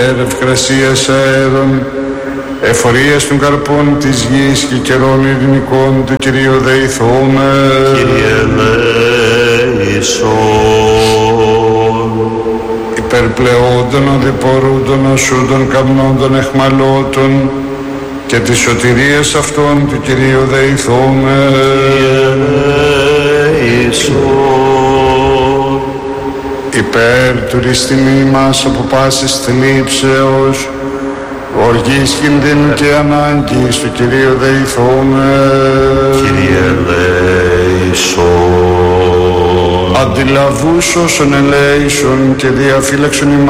ευκρασίας αέρων, εφορίας των καρπών της γης και καιρών ειρηνικών του Κυρίου δεηθούμε. Κύριε ελέησον. Υπερπλεόντων οδηπορούντων ασούντων καπνόντων εχμαλώτων και της σωτηρίας αυτών του Κυρίου δεηθούμε. Κύριε ελέησον. Υπέρ του ρηστινή μας από πάσης θλίψεως, οργής κινδύνου και ανάγκης του Κυρίου δεηθούμε. Κύριε ελέησον. Αντιλαβούς όσων ελέησον και διαφύλαξον ημάς